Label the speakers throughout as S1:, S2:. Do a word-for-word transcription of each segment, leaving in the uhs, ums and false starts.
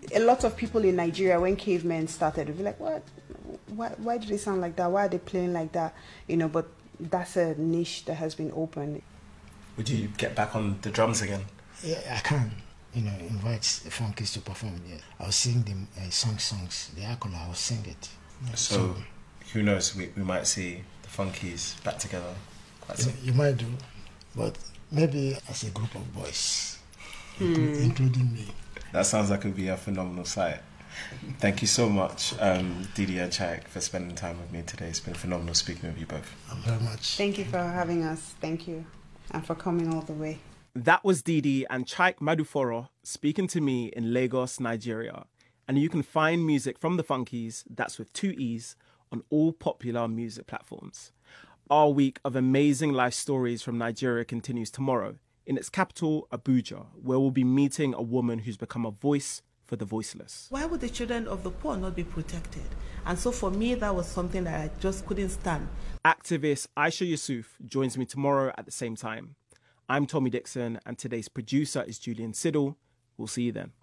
S1: A lot of people in Nigeria, when cavemen started, would be like, what? Why, why do they sound like that? Why are they playing like that? You know, but that's a niche that has been opened.
S2: Would you get back on the drums again?
S3: Yeah, I can. You know, invite the Funkies to perform. Yeah, I'll sing them uh, song songs. The Akola, I'll sing it. Yeah,
S2: so,
S3: so,
S2: who knows? We we might see the Funkies back together. Quite soon.
S3: You, you might do, but maybe as a group of boys,
S1: hmm.
S3: inclu- including me.
S2: That sounds like it would be a phenomenal sight. Thank you so much, um, Didi and Chaik, for spending time with me today. It's been phenomenal speaking with you both.
S3: Thank you very much.
S1: Thank you for having us. Thank you. And for coming all the way.
S4: That was Didi and Chaik Maduforo speaking to me in Lagos, Nigeria. And you can find music from the Funkies, that's with two E's, on all popular music platforms. Our week of amazing life stories from Nigeria continues tomorrow in its capital, Abuja, where we'll be meeting a woman who's become a voice for the voiceless.
S5: Why would the children of the poor not be protected? And so for me, that was something that I just couldn't stand.
S4: Activist Aisha Yusuf joins me tomorrow at the same time. I'm Tommy Dixon, and today's producer is Julian Siddle. We'll see you then.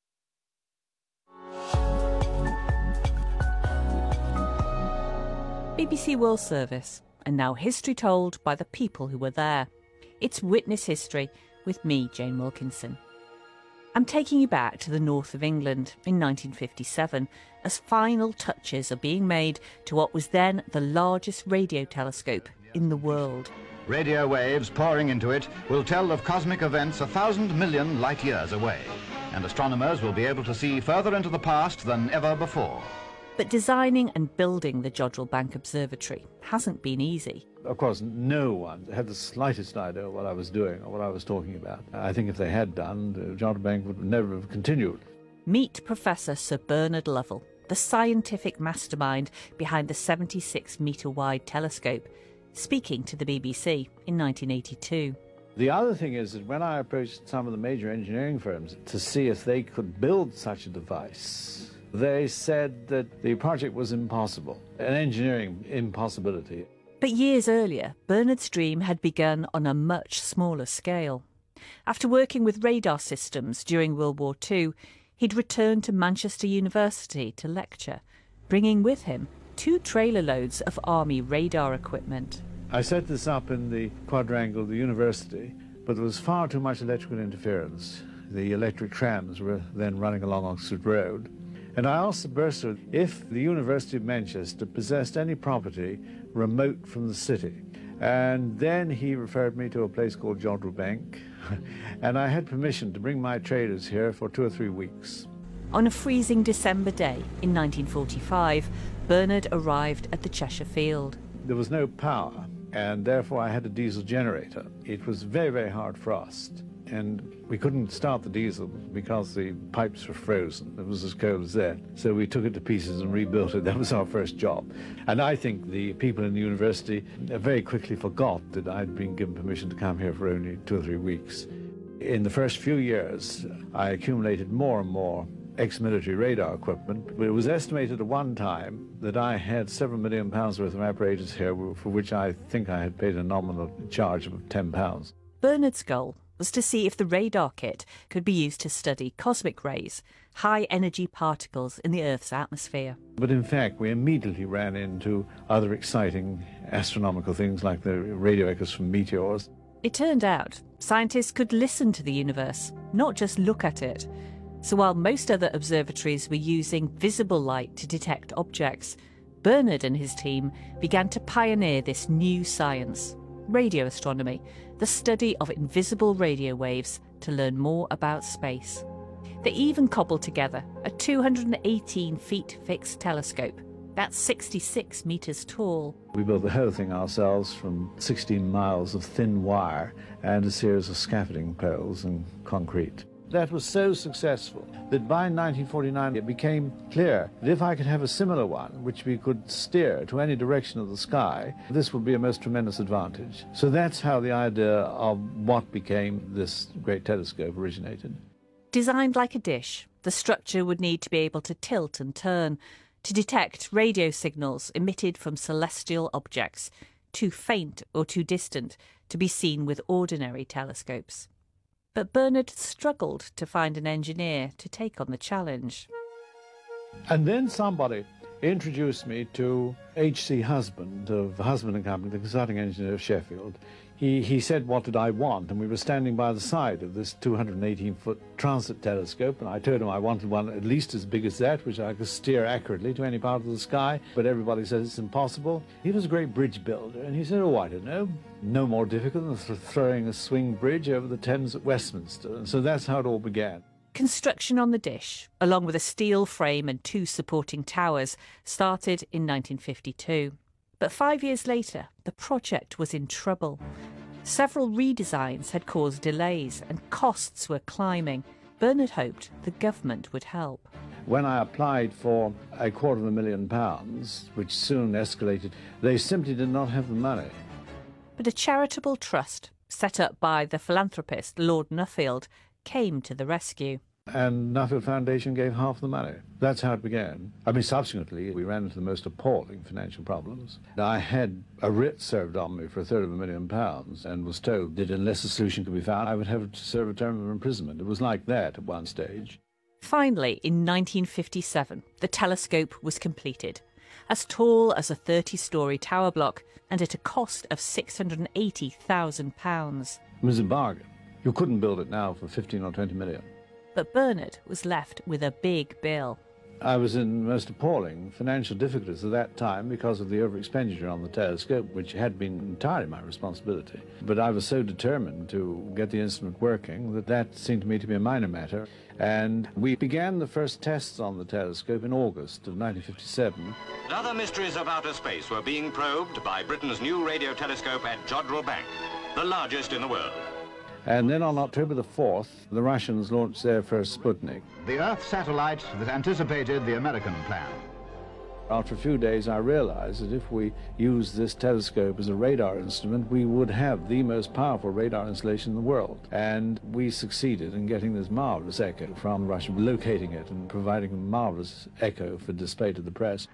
S6: B B C World Service, and now history told by the people who were there. It's Witness History with me, Jane Wilkinson. I'm taking you back to the north of England in nineteen fifty-seven as final touches are being made to what was then the largest radio telescope in the world.
S7: Radio waves pouring into it will tell of cosmic events a thousand million light years away, and astronomers will be able to see further into the past than ever before.
S6: But designing and building the Jodrell Bank Observatory hasn't been easy.
S8: Of course, no one had the slightest idea what I was doing or what I was talking about. I think if they had done, the Jodrell Bank would never have continued.
S6: Meet Professor Sir Bernard Lovell, the scientific mastermind behind the seventy-six metre wide telescope, speaking to the B B C in nineteen eighty-two.
S8: The other thing is that when I approached some of the major engineering firms to see if they could build such a device, they said that the project was impossible, an engineering impossibility.
S6: But years earlier, Bernard's dream had begun on a much smaller scale. After working with radar systems during World War Two, he'd returned to Manchester University to lecture, bringing with him two trailer loads of Army radar equipment.
S8: I set this up in the quadrangle of the university, but there was far too much electrical interference. The electric trams were then running along Oxford Road. And I asked the bursar if the University of Manchester possessed any property remote from the city. And then he referred me to a place called Jodrell Bank, and I had permission to bring my traders here for two or three weeks.
S6: On a freezing December day in nineteen forty-five, Bernard arrived at the Cheshire Field.
S8: There was no power, and therefore I had a diesel generator. It was very, very hard frost, and we couldn't start the diesel because the pipes were frozen. It was as cold as that. So we took it to pieces and rebuilt it. That was our first job. And I think the people in the university very quickly forgot that I'd been given permission to come here for only two or three weeks. In the first few years, I accumulated more and more ex-military radar equipment. It was estimated at one time that I had several million pounds worth of apparatus here, for which I think I had paid a nominal charge of ten pounds.
S6: Bernard's goal was to see if the radar kit could be used to study cosmic rays, high-energy particles in the Earth's atmosphere.
S8: But in fact, we immediately ran into other exciting astronomical things like the radio echoes from meteors.
S6: It turned out scientists could listen to the universe, not just look at it. So while most other observatories were using visible light to detect objects, Bernard and his team began to pioneer this new science, radio astronomy, the study of invisible radio waves to learn more about space. They even cobbled together a two hundred eighteen feet fixed telescope. That's sixty-six metres tall.
S8: We built the whole thing ourselves from sixteen miles of thin wire and a series of scaffolding poles and concrete. That was so successful that by nineteen forty-nine it became clear that if I could have a similar one, which we could steer to any direction of the sky, this would be a most tremendous advantage. So that's how the idea of what became this great telescope originated.
S6: Designed like a dish, the structure would need to be able to tilt and turn to detect radio signals emitted from celestial objects, too faint or too distant to be seen with ordinary telescopes. But Bernard struggled to find an engineer to take on the challenge.
S8: And then somebody introduced me to H C Husband of Husband and Company, the consulting engineer of Sheffield. He, he said, what did I want? And we were standing by the side of this two hundred eighteen foot transit telescope, and I told him I wanted one at least as big as that, which I could steer accurately to any part of the sky, but everybody says it's impossible. He was a great bridge builder, and he said, oh, I don't know, no more difficult than th throwing a swing bridge over the Thames at Westminster. And so that's how it all began.
S6: Construction on the dish, along with a steel frame and two supporting towers, started in nineteen fifty-two. But five years later, the project was in trouble. Several redesigns had caused delays and costs were climbing. Bernard hoped the government would help.
S8: When I applied for a quarter of a million pounds, which soon escalated, they simply did not have the money.
S6: But a charitable trust, set up by the philanthropist Lord Nuffield, came to the rescue.
S8: And Nuffield Foundation gave half the money. That's how it began. I mean, subsequently, we ran into the most appalling financial problems. I had a writ served on me for a third of a million pounds and was told that unless a solution could be found, I would have to serve a term of imprisonment. It was like that at one stage.
S6: Finally, in nineteen fifty-seven, the telescope was completed, as tall as a thirty-storey tower block and at a cost of six hundred eighty thousand pounds.
S8: It was a bargain. You couldn't build it now for fifteen or twenty million.
S6: But Bernard was left with a big bill.
S8: I was in most appalling financial difficulties at that time because of the over-expenditure on the telescope, which had been entirely my responsibility. But I was so determined to get the instrument working that that seemed to me to be a minor matter. And we began the first tests on the telescope in August of nineteen fifty-seven.
S9: Other mysteries of outer space were being probed by Britain's new radio telescope at Jodrell Bank, the largest in the world.
S8: And then on October the fourth, the Russians launched their first Sputnik.
S7: The Earth satellite that anticipated the American plan.
S8: After a few days, I realized that if we used this telescope as a radar instrument, we would have the most powerful radar installation in the world. And we succeeded in getting this marvelous echo from Russia, locating it and providing a marvelous echo for display to the press.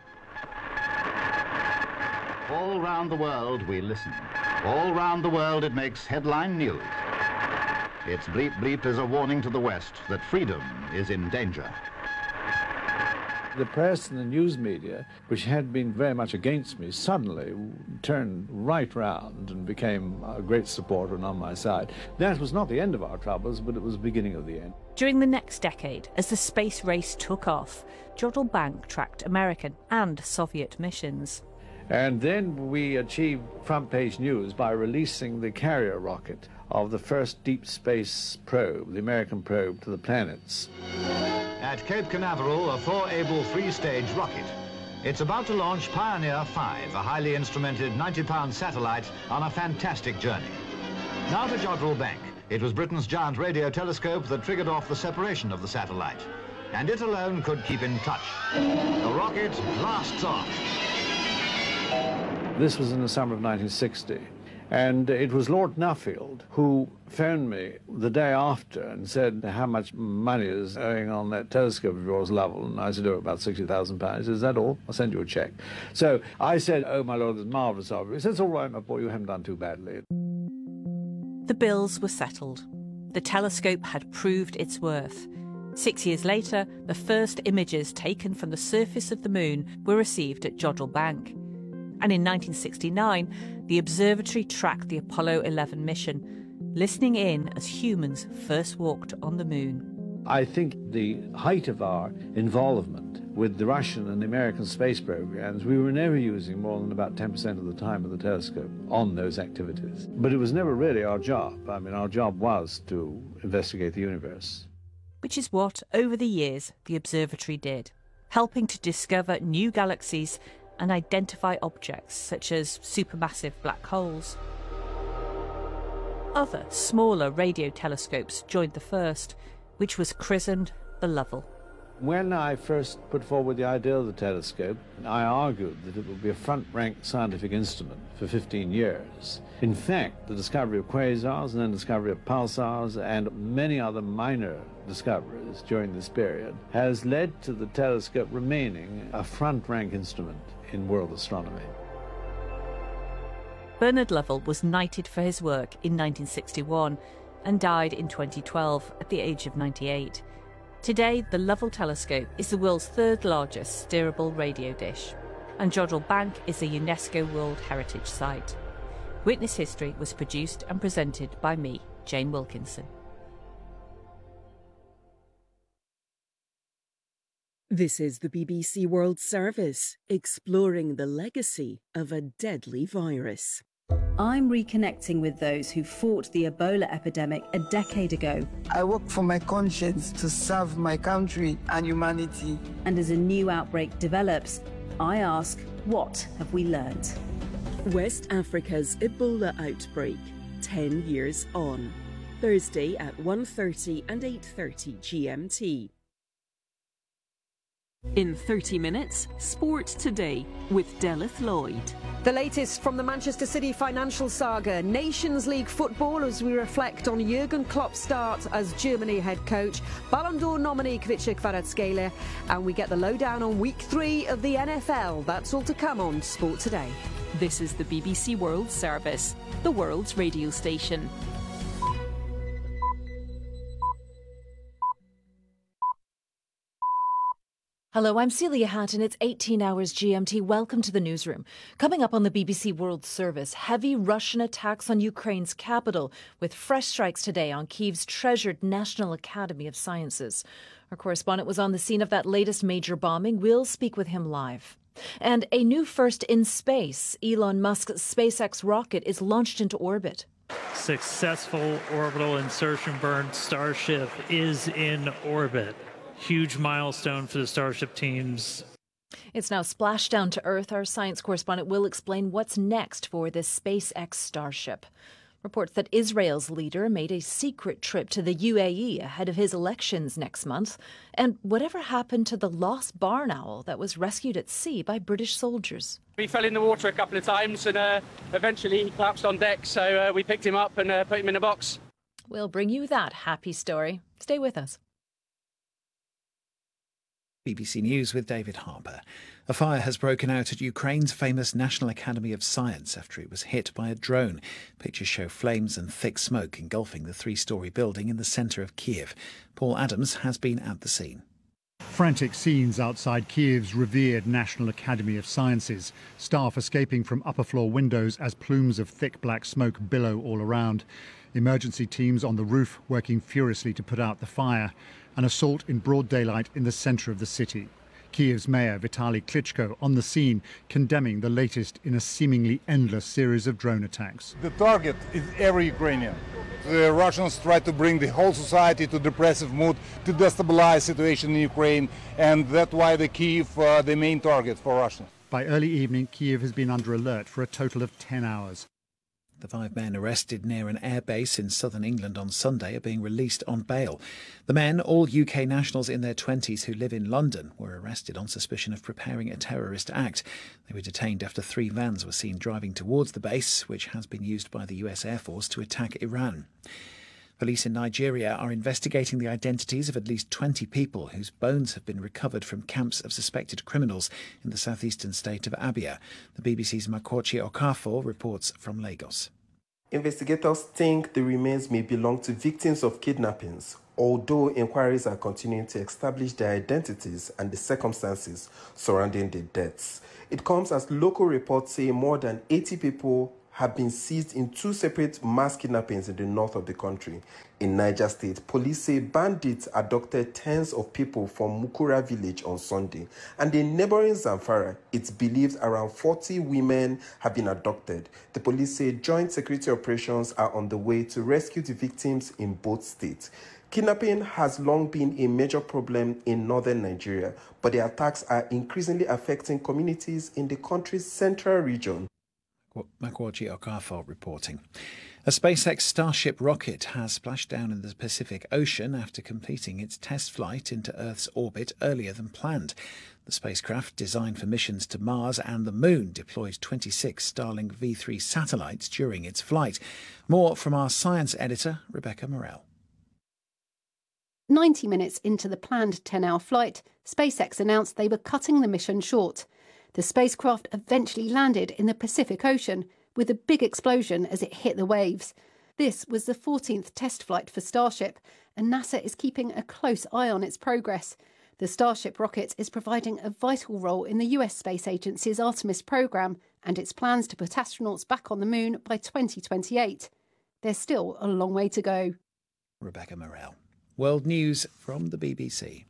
S7: All round the world, we listen. All round the world, it makes headline news. Its bleep bleep is a warning to the West that freedom is in danger.
S8: The press and the news media, which had been very much against me, suddenly turned right round and became a great supporter and on my side. That was not the end of our troubles, but it was the beginning of the end.
S6: During the next decade, as the space race took off, Jodrell Bank tracked American and Soviet missions.
S8: And then we achieved front-page news by releasing the carrier rocket of the first deep space probe, the American probe, to the planets.
S7: At Cape Canaveral, a four-able three-stage rocket. It's about to launch Pioneer five, a highly instrumented ninety pound satellite on a fantastic journey. Now to Jodrell Bank. It was Britain's giant radio telescope that triggered off the separation of the satellite. And it alone could keep in touch. The rocket blasts off.
S8: This was in the summer of nineteen sixty. And it was Lord Nuffield who phoned me the day after and said, how much money is owing on that telescope of yours, Lovell? And I said, oh, about sixty thousand pounds. He said, is that all? I'll send you a cheque. So I said, oh, my lord, it's marvellous of you. He said, it's all right, my boy, you haven't done too badly.
S6: The bills were settled. The telescope had proved its worth. Six years later, the first images taken from the surface of the moon were received at Jodrell Bank. And in nineteen sixty-nine, the observatory tracked the Apollo eleven mission, listening in as humans first walked on the moon.
S8: I think the height of our involvement with the Russian and the American space programs, we were never using more than about ten percent of the time of the telescope on those activities. But it was never really our job. I mean, our job was to investigate the universe.
S6: Which is what, over the years, the observatory did, helping to discover new galaxies and identify objects such as supermassive black holes. Other, smaller radio telescopes joined the first, which was christened the Lovell.
S8: When I first put forward the idea of the telescope, I argued that it would be a front-ranked scientific instrument for fifteen years. In fact, the discovery of quasars and then the discovery of pulsars and many other minor discoveries during this period has led to the telescope remaining a front-rank instrument in world astronomy.
S6: Bernard Lovell was knighted for his work in nineteen sixty-one, and died in twenty twelve at the age of ninety-eight. Today, the Lovell Telescope is the world's third largest steerable radio dish, and Jodrell Bank is a UNESCO World Heritage Site. Witness History was produced and presented by me, Jane Wilkinson.
S10: This is the B B C World Service, exploring the legacy of a deadly virus.
S11: I'm reconnecting with those who fought the Ebola epidemic a decade ago.
S12: I work for my conscience to serve my country and humanity.
S11: And as a new outbreak develops, I ask, what have we learned?
S10: West Africa's Ebola outbreak, ten years on. Thursday at one thirty and eight thirty G M T. In thirty minutes, Sport Today with Delith Lloyd.
S13: The latest from the Manchester City financial saga, Nations League football as we reflect on Jurgen Klopp's start as Germany head coach, Ballon d'Or nominee Kvicha Kvaratskhelia, and we get the lowdown on week three of the N F L. That's all to come on Sport Today.
S10: This is the B B C World Service, the world's radio station.
S14: Hello, I'm Celia Hatton. It's eighteen hours G M T. Welcome to the newsroom. Coming up on the B B C World Service, heavy Russian attacks on Ukraine's capital, with fresh strikes today on Kyiv's treasured National Academy of Sciences. Our correspondent was on the scene of that latest major bombing. We'll speak with him live. And a new first in space. Elon Musk's SpaceX rocket is launched into orbit.
S15: Successful orbital insertion burn. Starship is in orbit. Huge milestone for the Starship teams.
S14: It's now splashed down to Earth. Our science correspondent will explain what's next for this SpaceX Starship. Reports that Israel's leader made a secret trip to the U A E ahead of his elections next month. And whatever happened to the lost barn owl that was rescued at sea by British soldiers?
S16: He fell in the water a couple of times and uh, eventually he collapsed on deck, so uh, we picked him up and uh, put him in a box.
S14: We'll bring you that happy story. Stay with us.
S17: B B C News with David Harper. A fire has broken out at Ukraine's famous National Academy of Science after it was hit by a drone. Pictures show flames and thick smoke engulfing the three-storey building in the centre of Kiev. Paul Adams has been at the scene.
S18: Frantic scenes outside Kiev's revered National Academy of Sciences. Staff escaping from upper-floor windows as plumes of thick black smoke billow all around. Emergency teams on the roof working furiously to put out the fire. An assault in broad daylight in the centre of the city. Kiev's mayor Vitaly Klitschko on the scene, condemning the latest in a seemingly endless series of drone attacks.
S19: The target is every Ukrainian. The Russians try to bring the whole society to depressive mood, to destabilize the situation in Ukraine, and that's why the Kiev uh, the main target for Russia.
S18: By early evening, Kiev has been under alert for a total of ten hours.
S17: The five men arrested near an airbase in southern England on Sunday are being released on bail. The men, all U K nationals in their twenties who live in London, were arrested on suspicion of preparing a terrorist act. They were detained after three vans were seen driving towards the base, which has been used by the U S Air Force to attack Iran. Police in Nigeria are investigating the identities of at least twenty people whose bones have been recovered from camps of suspected criminals in the southeastern state of Abia. The B B C's Makochi Okafor reports from Lagos.
S20: Investigators think the remains may belong to victims of kidnappings, although inquiries are continuing to establish their identities and the circumstances surrounding the deaths. It comes as local reports say more than eighty people have been seized in two separate mass kidnappings in the north of the country. In Niger State, police say bandits abducted tens of people from Mukura village on Sunday. And in neighboring Zamfara, it's believed around forty women have been abducted. The police say joint security operations are on the way to rescue the victims in both states. Kidnapping has long been a major problem in northern Nigeria, but the attacks are increasingly affecting communities in the country's central region.
S17: Makwaji Okafor reporting. A SpaceX Starship rocket has splashed down in the Pacific Ocean after completing its test flight into Earth's orbit earlier than planned. The spacecraft, designed for missions to Mars and the Moon, deployed twenty-six Starlink V three satellites during its flight. More from our science editor, Rebecca Morell.
S21: ninety minutes into the planned ten-hour flight, SpaceX announced they were cutting the mission short. The spacecraft eventually landed in the Pacific Ocean with a big explosion as it hit the waves. This was the fourteenth test flight for Starship, and NASA is keeping a close eye on its progress. The Starship rocket is providing a vital role in the U S Space Agency's Artemis programme and its plans to put astronauts back on the moon by twenty twenty-eight. There's still a long way to go.
S17: Rebecca Morrell. World News from the B B C.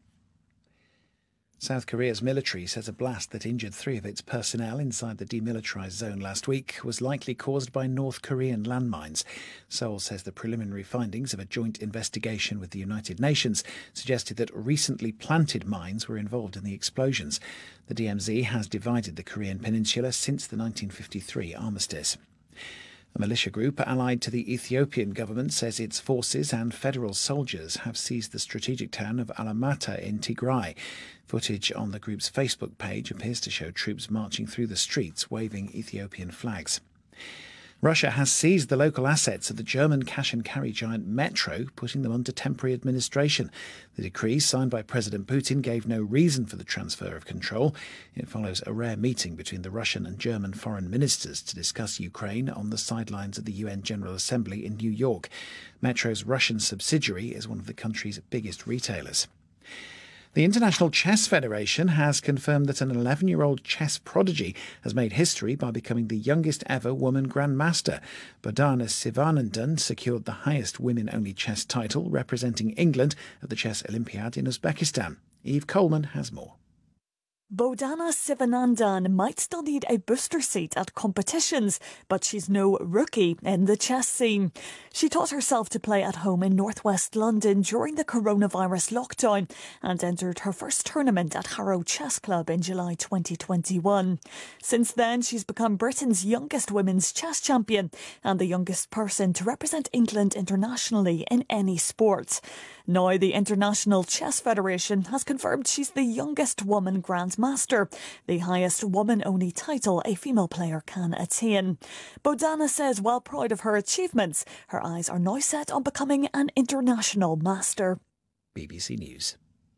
S17: South Korea's military says a blast that injured three of its personnel inside the demilitarised zone last week was likely caused by North Korean landmines. Seoul says the preliminary findings of a joint investigation with the United Nations suggested that recently planted mines were involved in the explosions. The D M Z has divided the Korean peninsula since the nineteen fifty-three armistice. A militia group allied to the Ethiopian government says its forces and federal soldiers have seized the strategic town of Alamata in Tigray. Footage on the group's Facebook page appears to show troops marching through the streets waving Ethiopian flags. Russia has seized the local assets of the German cash-and-carry giant Metro, putting them under temporary administration. The decree, signed by President Putin, gave no reason for the transfer of control. It follows a rare meeting between the Russian and German foreign ministers to discuss Ukraine on the sidelines of the U N General Assembly in New York. Metro's Russian subsidiary is one of the country's biggest retailers. The International Chess Federation has confirmed that an eleven-year-old chess prodigy has made history by becoming the youngest ever woman grandmaster. Bogdana Sivanandan secured the highest women-only chess title, representing England at the Chess Olympiad in Uzbekistan. Eve Coleman has more.
S2: Bogdana Sivanandan might still need a booster seat at competitions, but she's no rookie in the chess scene. She taught herself to play at home in northwest London during the coronavirus lockdown and entered her first tournament at Harrow Chess Club in July twenty twenty-one. Since then, she's become Britain's youngest women's chess champion and the youngest person to represent England internationally in any sport. Now, the International Chess Federation has confirmed she's the youngest woman grandmaster, the highest woman-only title a female player can attain. Bogdana says, while proud of her achievements, her eyes are now set on becoming an international master.
S17: B B C News.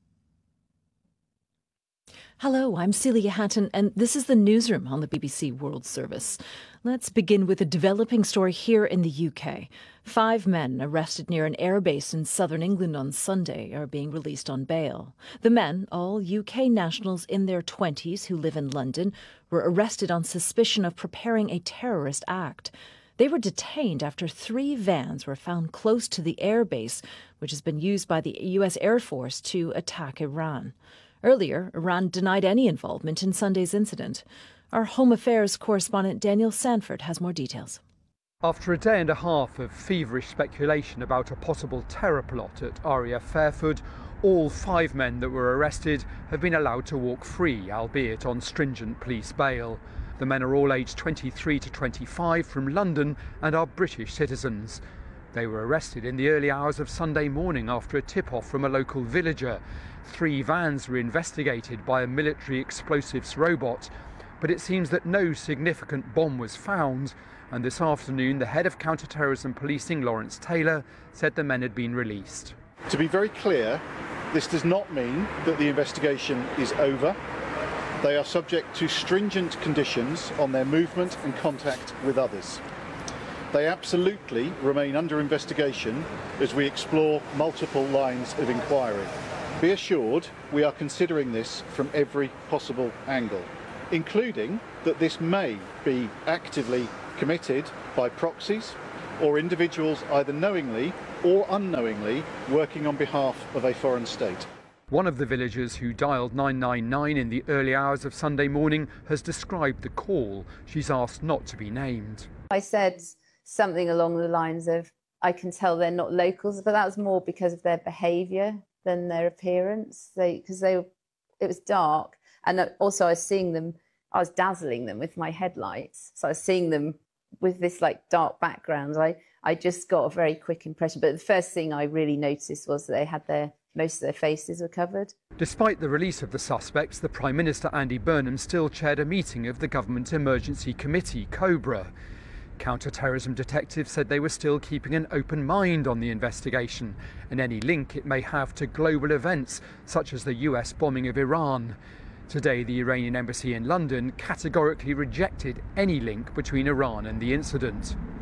S14: Hello, I'm Celia Hatton, and this is the newsroom on the B B C World Service. Let's begin with a developing story here in the U K. Five men arrested near an airbase in southern England on Sunday are being released on bail. The men, all U K nationals in their twenties who live in London, were arrested on suspicion of preparing a terrorist act. They were detained after three vans were found close to the airbase, which has been used by the U S Air Force to attack Iran. Earlier, Iran denied any involvement in Sunday's incident. Our Home Affairs correspondent Daniel Sanford has more details.
S22: After a day and a half of feverish speculation about a possible terror plot at R A F Fairford, all five men that were arrested have been allowed to walk free, albeit on stringent police bail. The men are all aged twenty-three to twenty-five from London and are British citizens. They were arrested in the early hours of Sunday morning after a tip-off from a local villager. Three vans were investigated by a military explosives robot, but it seems that no significant bomb was found, and this afternoon the head of counter-terrorism policing, Lawrence Taylor, said the men had been released.
S23: To be very clear, this does not mean that the investigation is over. They are subject to stringent conditions on their movement and contact with others. They absolutely remain under investigation as we explore multiple lines of inquiry. Be assured we are considering this from every possible angle, including that this may be actively committed by proxies or individuals either knowingly or unknowingly working on behalf of a foreign state.
S22: One of the villagers who dialed nine nine nine in the early hours of Sunday morning has described the call. She's asked not to be named.
S24: I said something along the lines of, I can tell they're not locals, but that was more because of their behaviour than their appearance. They, because they, it was dark, and also I was seeing them. I was dazzling them with my headlights, so I was seeing them with this like dark background. I, I just got a very quick impression. But the first thing I really noticed was that they had their most of their faces were covered.
S22: Despite the release of the suspects, the Prime Minister Andy Burnham still chaired a meeting of the Government Emergency Committee, COBRA. Counter-terrorism detectives said they were still keeping an open mind on the investigation and any link it may have to global events such as the U S bombing of Iran. Today, the Iranian embassy in London categorically rejected any link between Iran and the incident.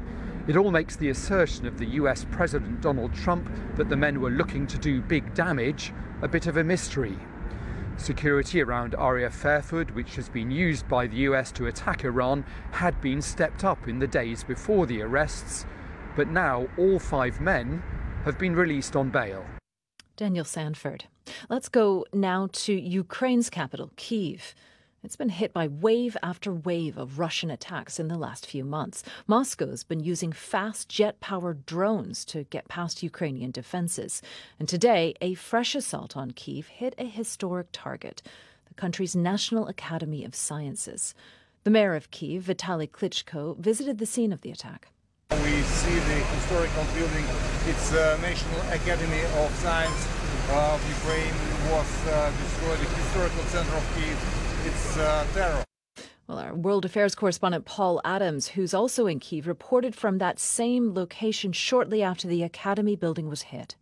S22: It all makes the assertion of the U S President Donald Trump that the men were looking to do big damage a bit of a mystery. Security around Aria Fairfoot, which has been used by the U S to attack Iran, had been stepped up in the days before the arrests, but now all five men have been released on bail.
S14: Daniel Sanford. Let's go now to Ukraine's capital, Kyiv. It's been hit by wave after wave of Russian attacks in the last few months. Moscow's been using fast jet-powered drones to get past Ukrainian defences. And today, a fresh assault on Kyiv hit a historic target, the country's National Academy of Sciences. The mayor of Kyiv, Vitaly Klitschko, visited the scene of the attack.
S19: We see the historical building. It's the National Academy of Science of Ukraine was uh, destroyed, the historical center of Kyiv. It's uh, terror.
S14: Well, our World Affairs correspondent Paul Adams, who's also in Kyiv, reported from that same location shortly after the Academy building was hit.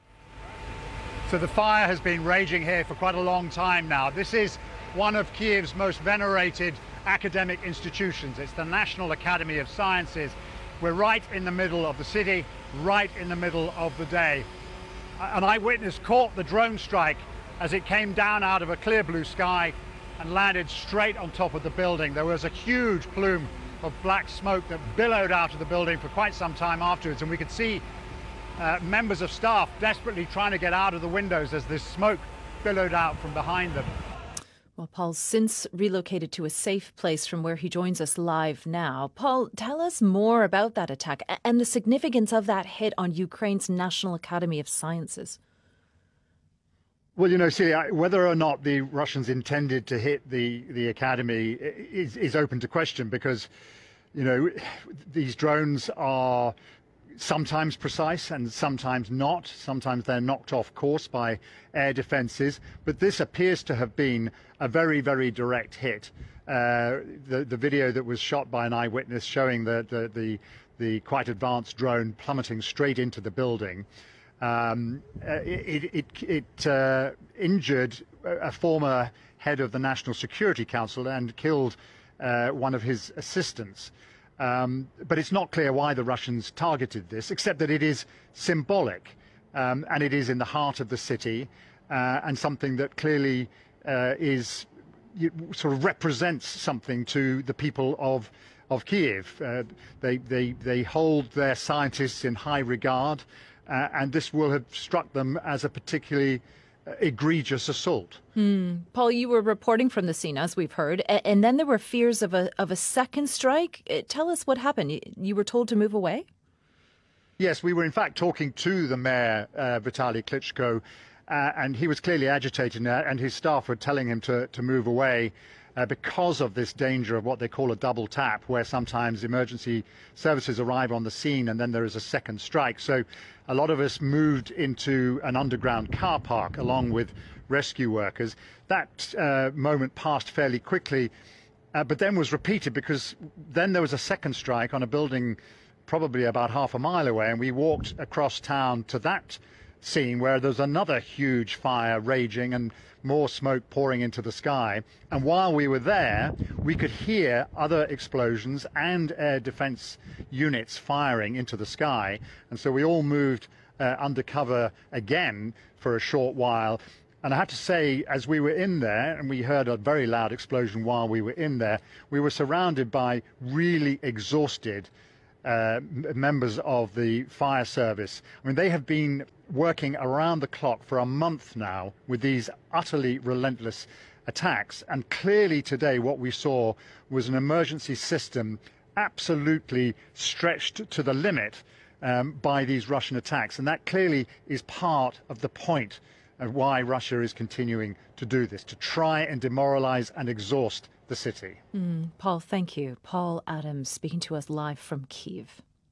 S18: So the fire has been raging here for quite a long time now. This is one of Kyiv's most venerated academic institutions. It's the National Academy of Sciences. We're right in the middle of the city, right in the middle of the day. An eyewitness caught the drone strike as it came down out of a clear blue sky and landed straight on top of the building. There was a huge plume of black smoke that billowed out of the building for quite some time afterwards, and we could see uh, members of staff desperately trying to get out of the windows as this smoke billowed out from behind them.
S14: Well, Paul's since relocated to a safe place from where he joins us live now. Paul, tell us more about that attack and the significance of that hit on Ukraine's National Academy of Sciences.
S18: Well, you know, Celia, whether or not the Russians intended to hit the, the academy is, is open to question because, you know, these drones are sometimes precise and sometimes not. Sometimes they're knocked off course by air defences. But this appears to have been a very, very direct hit. Uh, the, the video that was shot by an eyewitness showing the, the, the, the quite advanced drone plummeting straight into the building. Um, it it, it uh, injured a former head of the National Security Council and killed uh, one of his assistants. Um, but it's not clear why the Russians targeted this, except that it is symbolic um, and it is in the heart of the city uh, and something that clearly uh, is sort of represents something to the people of of Kyiv. Uh, they they they hold their scientists in high regard. Uh, and this will have struck them as a particularly uh, egregious assault.
S14: Hmm. Paul, you were reporting from the scene, as we've heard, and, and then there were fears of a of a second strike. Uh, tell us what happened. You, you were told to move away?
S18: Yes, we were in fact talking to the mayor, uh, Vitaly Klitschko, uh, and he was clearly agitated, uh, and his staff were telling him to, to move away. Uh, because of this danger of what they call a double tap, where sometimes emergency services arrive on the scene and then there is a second strike. So a lot of us moved into an underground car park along with rescue workers. That uh, moment passed fairly quickly, uh, but then was repeated because then there was a second strike on a building probably about half a mile away, and we walked across town to that scene where there's another huge fire raging and more smoke pouring into the sky. And while we were there, we could hear other explosions and air defense units firing into the sky. And so we all moved uh, undercover again for a short while. And I have to say, as we were in there, and we heard a very loud explosion while we were in there, we were surrounded by really exhausted uh, members of the fire service. I mean, they have been working around the clock for a month now with these utterly relentless attacks. And clearly today what we saw was an emergency system absolutely stretched to the limit um, by these Russian attacks. And that clearly is part of the point of why Russia is continuing to do this, to try and demoralize and exhaust the city.
S14: Mm, Paul, thank you. Paul Adams speaking to us live from Kyiv.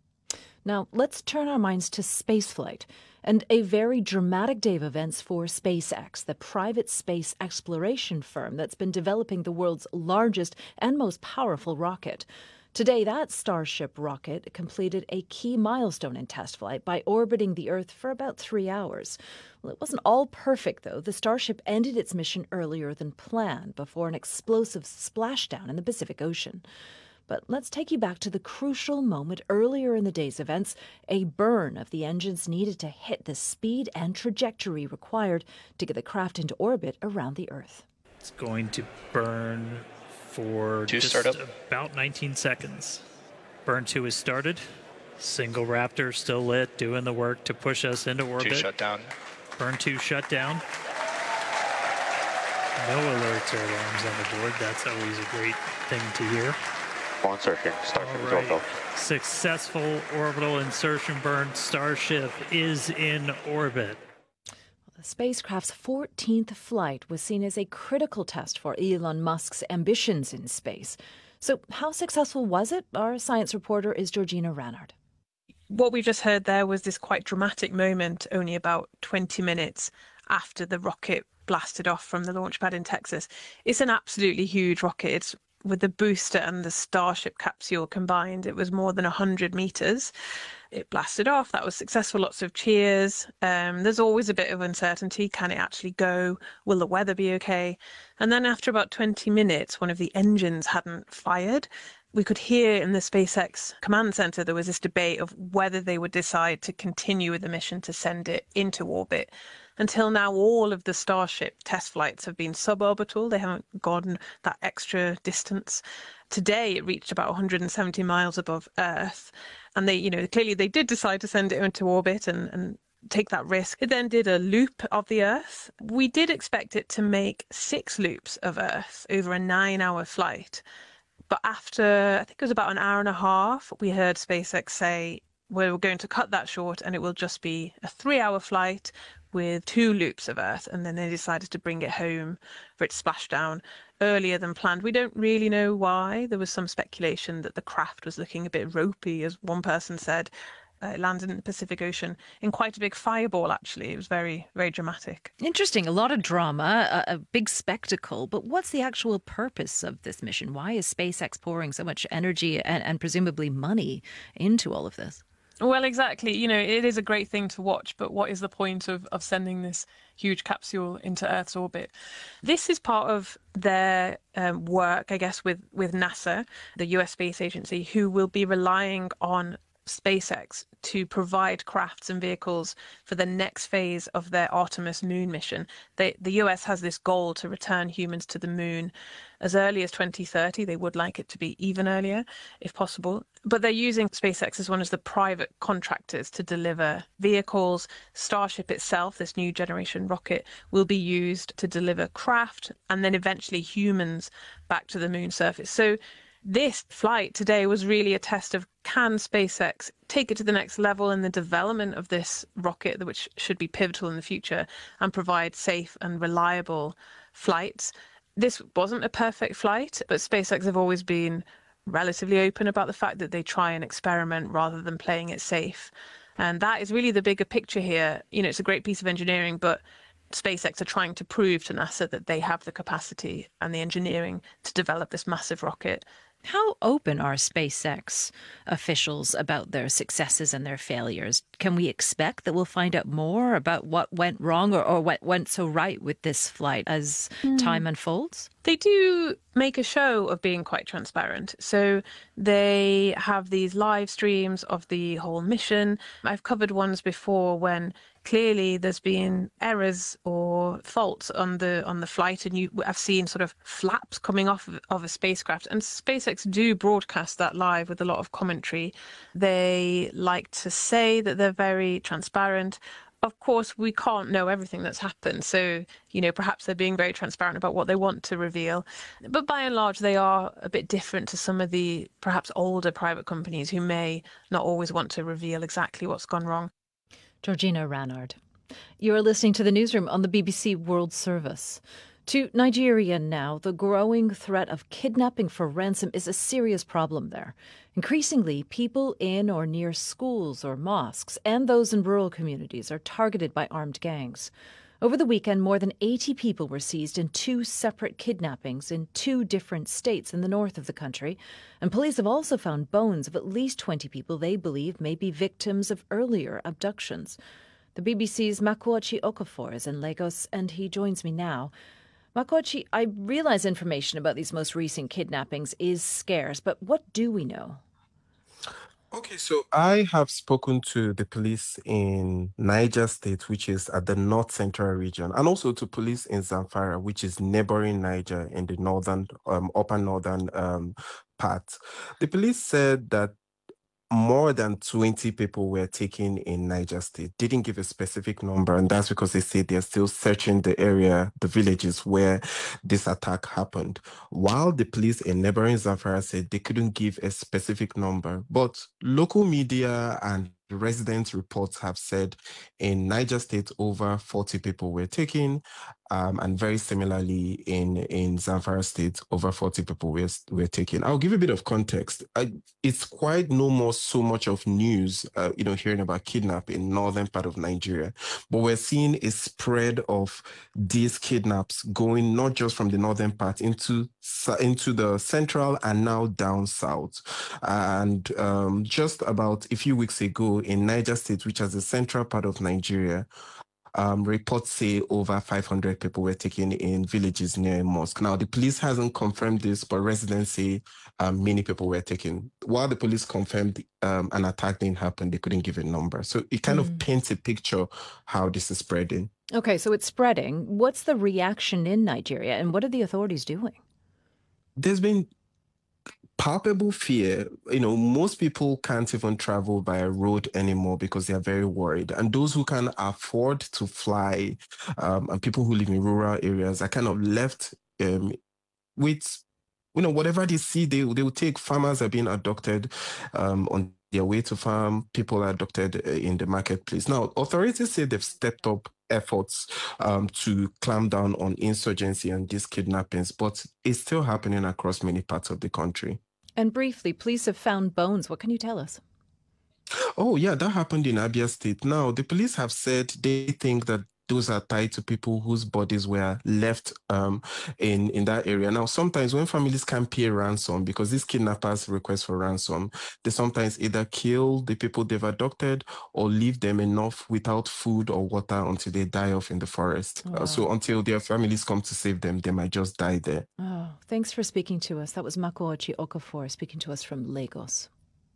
S14: Now, let's turn our minds to spaceflight and a very dramatic day of events for SpaceX, the private space exploration firm that's been developing the world's largest and most powerful rocket. Today, that Starship rocket completed a key milestone in test flight by orbiting the Earth for about three hours. Well, it wasn't all perfect, though. The Starship ended its mission earlier than planned before an explosive splashdown in the Pacific Ocean. But let's take you back to the crucial moment earlier in the day's events, a burn of the engines needed to hit the speed and trajectory required to get the craft into orbit around the Earth.
S15: It's going to burn for
S1: two
S15: just
S1: startup.
S15: about nineteen seconds. Burn two is started. Single Raptor still lit, doing the work to push us into orbit.
S1: Two shut down.
S15: Burn two shut down. No alerts or alarms on the board. That's always a great thing to hear.
S1: Full insertion. Starship is
S15: right.
S1: off.
S15: Successful orbital insertion burn. Starship is in orbit.
S14: The spacecraft's fourteenth flight was seen as a critical test for Elon Musk's ambitions in space. So how successful was it? Our science reporter is Georgina Ranard.
S3: What we just heard there was this quite dramatic moment only about twenty minutes after the rocket blasted off from the launch pad in Texas. It's an absolutely huge rocket. It's, with the booster and the Starship capsule combined, it was more than one hundred meters. It blasted off. That was successful. Lots of cheers. Um, there's always a bit of uncertainty. Can it actually go? Will the weather be okay? And then after about twenty minutes, one of the engines hadn't fired. We could hear in the SpaceX command center there was this debate of whether they would decide to continue with the mission to send it into orbit. Until now, all of the Starship test flights have been suborbital. They haven't gone that extra distance. Today, it reached about one hundred seventy miles above Earth. And they, you know, clearly they did decide to send it into orbit and, and take that risk. It then did a loop of the Earth. We did expect it to make six loops of Earth over a nine-hour flight. But after, I think it was about an hour and a half, we heard SpaceX say, we're going to cut that short and it will just be a three-hour flight with two loops of Earth. And then they decided to bring it home for its splashdown earlier than planned. We don't really know why. There was some speculation that the craft was looking a bit ropey, as one person said. Uh, it landed in the Pacific Ocean in quite a big fireball, actually. It was very, very dramatic.
S14: Interesting. A lot of drama, a, a big spectacle. But what's the actual purpose of this mission? Why is SpaceX pouring so much energy and, and presumably money into all of this?
S3: Well, exactly. You know, it is a great thing to watch, but what is the point of, of sending this huge capsule into Earth's orbit? This is part of their um, work, I guess, with, with NASA, the U S Space Agency, who will be relying on SpaceX to provide crafts and vehicles for the next phase of their Artemis moon mission. They, the U S has this goal to return humans to the moon as early as twenty thirty. They would like it to be even earlier, if possible. But they're using SpaceX as one of the private contractors to deliver vehicles. Starship itself, this new generation rocket, will be used to deliver craft and then eventually humans back to the moon surface. So this flight today was really a test of, can SpaceX take it to the next level in the development of this rocket, which should be pivotal in the future, and provide safe and reliable flights. This wasn't a perfect flight, but SpaceX have always been relatively open about the fact that they try and experiment rather than playing it safe. And that is really the bigger picture here. You know, it's a great piece of engineering, but SpaceX are trying to prove to NASA that they have the capacity and the engineering to develop this massive rocket.
S14: How open are SpaceX officials about their successes and their failures? Can we expect that we'll find out more about what went wrong or, or what went so right with this flight as mm. time unfolds?
S3: They do make a show of being quite transparent. So they have these live streams of the whole mission. I've covered ones before when clearly there's been errors or faults on the on the flight, and you I've seen sort of flaps coming off of, of a spacecraft, and SpaceX do broadcast that live with a lot of commentary. They like to say that they're very transparent. Of course, we can't know everything that's happened, so, you know, perhaps they're being very transparent about what they want to reveal. But by and large, they are a bit different to some of the perhaps older private companies who may not always want to reveal exactly what's gone wrong.
S14: Georgina Ranard. You're listening to the Newsroom on the B B C World Service. To Nigeria now, the growing threat of kidnapping for ransom is a serious problem there. Increasingly, people in or near schools or mosques and those in rural communities are targeted by armed gangs. Over the weekend, more than eighty people were seized in two separate kidnappings in two different states in the north of the country. And police have also found bones of at least twenty people they believe may be victims of earlier abductions. The B B C's Makuachi Okafor is in Lagos, and he joins me now. Makochi, I realize information about these most recent kidnappings is scarce, but what do we know?
S20: Okay, so I have spoken to the police in Niger State, which is at the north central region, and also to police in Zamfara, which is neighboring Niger in the northern, um, upper northern um, part. The police said that more than twenty people were taken in Niger State. Didn't give a specific number, and that's because they say they're still searching the area, the villages where this attack happened. While the police in neighboring Zamfara said they couldn't give a specific number, but local media and resident reports have said in Niger State over forty people were taken, um, and very similarly in, in Zamfara State over forty people were, were taken. I'll give a bit of context. I, it's quite no more so much of news, uh, you know, hearing about kidnap in northern part of Nigeria, but we're seeing a spread of these kidnaps going not just from the northern part into, into the central and now down south. And um, just about a few weeks ago, in Niger State, which is the central part of Nigeria, um, reports say over five hundred people were taken in villages near a mosque. Now, the police hasn't confirmed this, but residents say um, many people were taken. While the police confirmed um, an attack didn't happen, they couldn't give a number. So it kind mm. of paints a picture how this is spreading.
S14: Okay, so it's spreading. What's the reaction in Nigeria, and what are the authorities doing?
S20: There's been palpable fear. You know, most people can't even travel by road anymore because they are very worried. And those who can afford to fly, um, and people who live in rural areas are kind of left um, with, you know, whatever they see, they, they will take. Farmers are being abducted um, on their way to farm. People are abducted in the marketplace. Now, authorities say they've stepped up efforts um, to clamp down on insurgency and these kidnappings, but it's still happening across many parts of the country.
S14: And briefly, police have found bones. What can you tell us?
S20: Oh, yeah, that happened in Abia State. Now, the police have said they think that those are tied to people whose bodies were left um, in, in that area. Now, sometimes when families can't pay ransom, because these kidnappers request for ransom, they sometimes either kill the people they've abducted or leave them enough without food or water until they die off in the forest. Wow. Uh, so until their families come to save them, they might just die there.
S14: Oh, thanks for speaking to us. That was Makochi Okafor speaking to us from Lagos.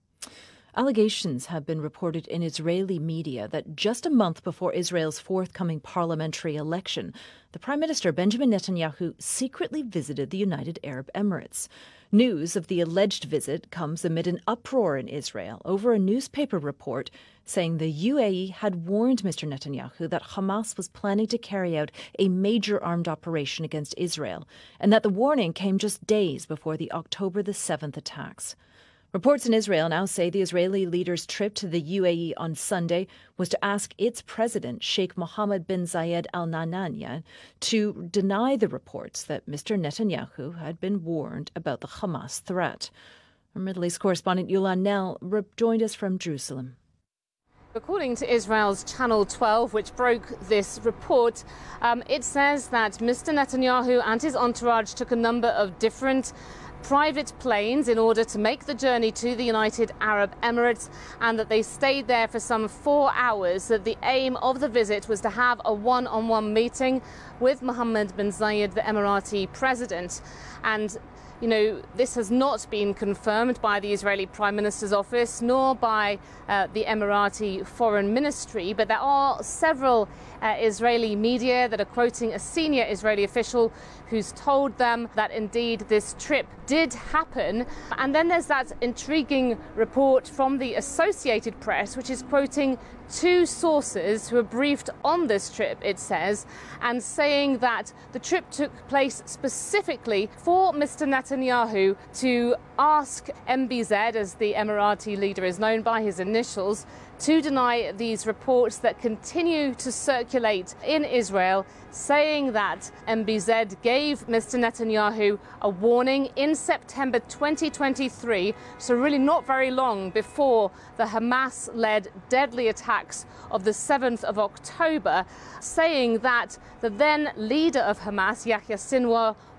S14: Allegations have been reported in Israeli media that just a month before Israel's forthcoming parliamentary election, the Prime Minister Benjamin Netanyahu secretly visited the United Arab Emirates. News of the alleged visit comes amid an uproar in Israel over a newspaper report saying the U A E had warned Mister Netanyahu that Hamas was planning to carry out a major armed operation against Israel, and that the warning came just days before the October the seventh attacks. Reports in Israel now say the Israeli leader's trip to the U A E on Sunday was to ask its president, Sheikh Mohammed bin Zayed Al Nahyan, to deny the reports that Mister Netanyahu had been warned about the Hamas threat. Our Middle East correspondent Yulan Nell joined us from Jerusalem.
S4: According to Israel's Channel twelve, which broke this report, um, it says that Mister Netanyahu and his entourage took a number of different private planes in order to make the journey to the United Arab Emirates, and that they stayed there for some four hours. That the aim of the visit was to have a one-on-one meeting with Mohammed bin Zayed, the Emirati president. And you know, this has not been confirmed by the Israeli Prime Minister's office nor by uh, the Emirati Foreign Ministry, but there are several uh, Israeli media that are quoting a senior Israeli official who's told them that indeed this trip did happen. And then there's that intriguing report from the Associated Press, which is quoting two sources who were briefed on this trip, it says, and saying that the trip took place specifically for Mister Netanyahu to ask M B Z, as the Emirati leader is known by his initials, to deny these reports that continue to circulate in Israel, saying that M B Z gave Mister Netanyahu a warning in September twenty twenty-three, so really not very long before the Hamas-led deadly attacks of the seventh of October, saying that the then leader of Hamas, Yahya Sinwar,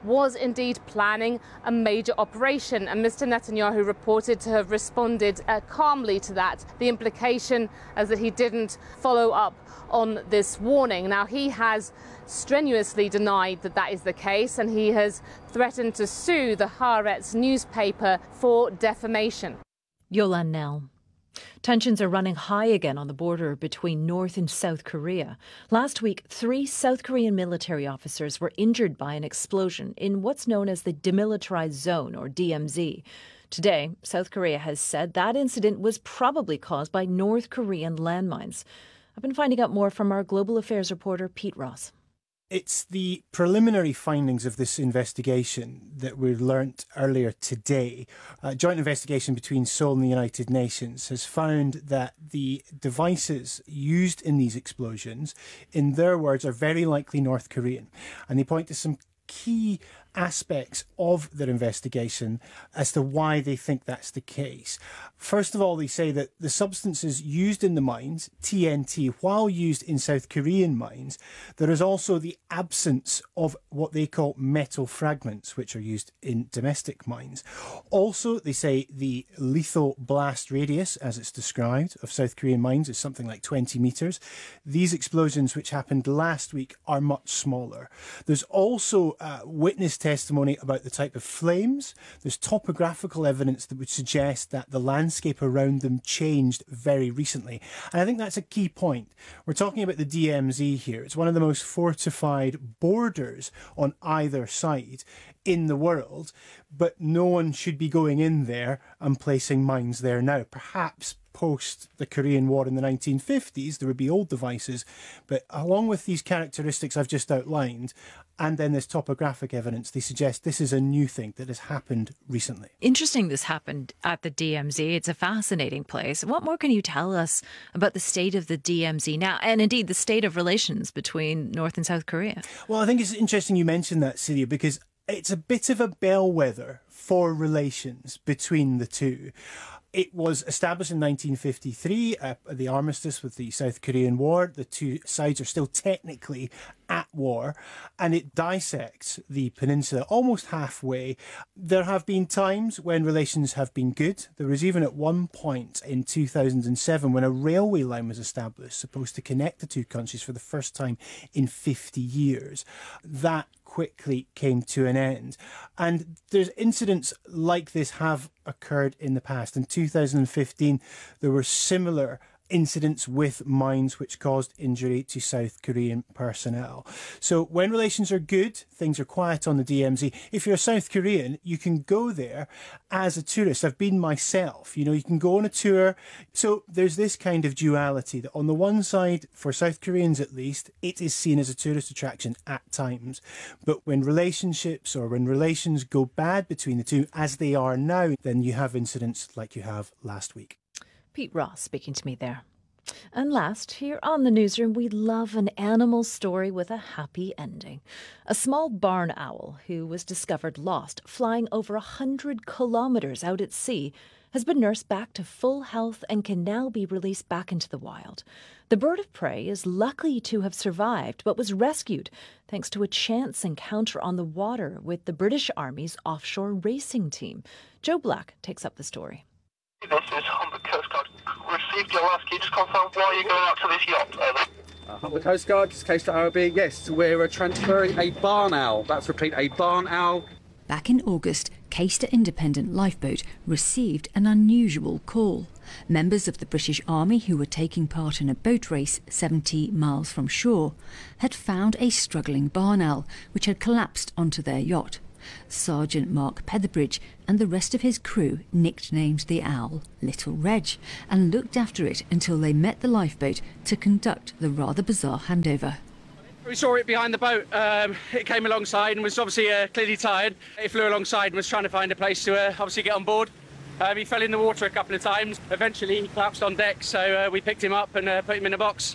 S4: was indeed planning a major operation, and Mister Netanyahu reported to have responded uh, calmly to that. The implication is that he didn't follow up on this warning. Now, he has strenuously denied that that is the case, and he has threatened to sue the Haaretz newspaper for defamation.
S14: Yolan Nell. Tensions are running high again on the border between North and South Korea. Last week, three South Korean military officers were injured by an explosion in what's known as the Demilitarized Zone, or D M Z. Today, South Korea has said that incident was probably caused by North Korean landmines. I've been finding out more from our Global Affairs reporter, Pete Ross.
S5: It's the preliminary findings of this investigation that we learnt earlier today. A joint investigation between Seoul and the United Nations has found that the devices used in these explosions, in their words, are very likely North Korean. And they point to some key aspects of their investigation as to why they think that's the case. First of all, they say that the substances used in the mines, T N T, while used in South Korean mines, there is also the absence of what they call metal fragments, which are used in domestic mines. Also, they say the lethal blast radius, as it's described, of South Korean mines is something like twenty metres. These explosions, which happened last week, are much smaller. There's also uh, witness testimony about the type of flames. There's topographical evidence that would suggest that the landscape around them changed very recently. And I think that's a key point. We're talking about the D M Z here. It's one of the most fortified borders on either side in the world, but no one should be going in there and placing mines there now. Perhaps post the Korean War in the nineteen fifties, there would be old devices, but along with these characteristics I've just outlined, and then this topographic evidence, they suggest this is a new thing that has happened recently.
S14: Interesting this happened at the D M Z. It's a fascinating place. What more can you tell us about the state of the D M Z now, and indeed the state of relations between North and South Korea?
S5: Well, I think it's interesting you mentioned that, Celia, because it's a bit of a bellwether for relations between the two. It was established in nineteen fifty-three, uh, the armistice with the South Korean War. The two sides are still technically at war, and it dissects the peninsula almost halfway. There have been times when relations have been good. There was even at one point in two thousand seven when a railway line was established, supposed to connect the two countries for the first time in fifty years. That quickly came to an end. And there's incidents like this have occurred in the past. In two thousand fifteen, there were similar incidents with mines which caused injury to South Korean personnel. So when relations are good, things are quiet on the D M Z. If you're a South Korean, you can go there as a tourist. I've been myself, you know, you can go on a tour. So there's this kind of duality that on the one side, for South Koreans at least, it is seen as a tourist attraction at times. But when relationships or when relations go bad between the two, as they are now, then you have incidents like you have last week.
S14: Pete Ross speaking to me there. And last, here on the newsroom, we love an animal story with a happy ending. A small barn owl who was discovered lost, flying over a hundred kilometres out at sea, has been nursed back to full health and can now be released back into the wild. The bird of prey is lucky to have survived, but was rescued thanks to a chance encounter on the water with the British Army's offshore racing team. Joe Black takes up the story.
S7: This is Humber Coast Guard. Received your last key. Just confirm why you're going out to this yacht. Over.
S8: Uh, Humber Coast Guard, this is Case to O B. Yes, we're uh, transferring a barn owl. That's repeat, a barn owl.
S9: Back in August, Caister Independent Lifeboat received an unusual call. Members of the British Army who were taking part in a boat race seventy miles from shore had found a struggling barn owl which had collapsed onto their yacht. Sergeant Mark Petherbridge and the rest of his crew nicknamed the owl Little Reg and looked after it until they met the lifeboat to conduct the rather bizarre handover.
S16: We saw it behind the boat. Um, it came alongside and was obviously uh, clearly tired. It flew alongside and was trying to find a place to uh, obviously get on board. Um, he fell in the water a couple of times. Eventually he collapsed on deck, so uh, we picked him up and uh, put him in a box.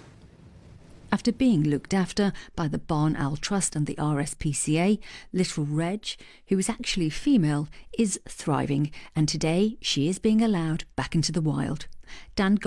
S9: After being looked after by the Barn Owl Trust and the R S P C A, Little Reg, who is actually female, is thriving, and today she is being allowed back into the wild. Dan